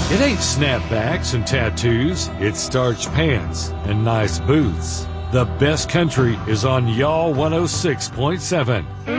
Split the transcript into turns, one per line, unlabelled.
It ain't snapbacks and tattoos, it's starched pants and nice boots. The best country is on Y'all 106.7.